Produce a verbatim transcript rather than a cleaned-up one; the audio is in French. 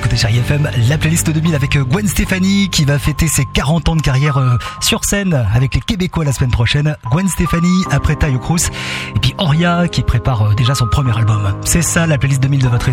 écoutez Chérie F M, la playlist deux mille avec Gwen Stefani qui va fêter ses quarante ans de carrière euh, sur scène avec les Québécois la semaine prochaine. Gwen Stefani après Taio Cruz et puis Oria qui prépare euh, déjà son premier album. C'est ça la playlist deux mille de votre été.